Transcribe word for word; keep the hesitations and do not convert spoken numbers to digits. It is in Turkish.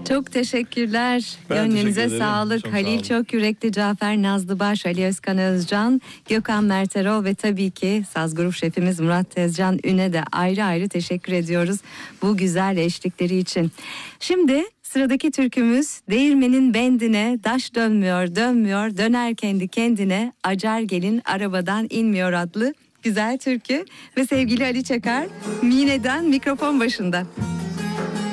Çok teşekkürler. Ben Gönlünüze teşekkür ederim. sağlık. Çok Halil sağ olun. Çok Yürekli, Cafer Nazlıbaş, Ali Özkan Özcan, Gökhan Merterol ve tabii ki Saz Grup Şefimiz Murat Tezcan Ün'e de ayrı ayrı teşekkür ediyoruz bu güzel eşlikleri için. Şimdi sıradaki türkümüz Değirmenin bendine, daş dönmüyor dönmüyor, döner kendi kendine, acar gelin arabadan inmiyor adlı güzel türkü ve sevgili Ali Çakar Mine'den mikrofon başında.